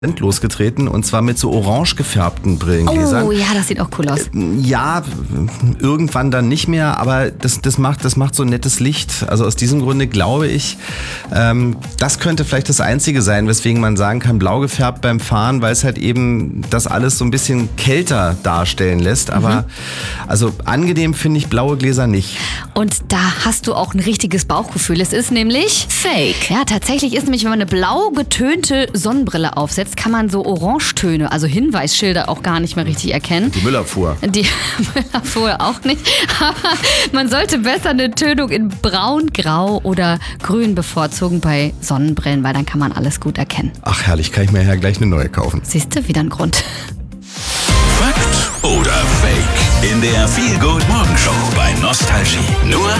losgetreten und zwar mit so orange gefärbten Brillengläsern. Oh ja, das sieht auch cool aus. Ja, irgendwann dann nicht mehr, aber das macht so nettes Licht. Also aus diesem Grunde glaube ich, das könnte vielleicht das Einzige sein, weswegen man sagen kann, blau gefärbt beim Fahren, weil es halt eben das alles so ein bisschen kälter darstellen lässt. Aber also angenehm finde ich blaue Gläser nicht. Und da hast du auch ein richtiges Bauchgefühl. Es ist nämlich Fake. Ja, tatsächlich ist nämlich, wenn man eine blau getönte Sonnenbrille aufsetzt, kann man so Orangetöne, also Hinweisschilder auch gar nicht mehr richtig erkennen. Die Müllabfuhr. Die Müllabfuhr auch nicht. Aber man sollte besser eine Tönung in Braun, Grau oder Grün bevorzugen bei Sonnenbrillen, weil dann kann man alles gut erkennen. Ach herrlich, kann ich mir ja gleich eine neue kaufen. Siehst du, wieder ein Grund. Fakt oder Fake? In der Feel Good Morgenshow bei Nostalgie. Nur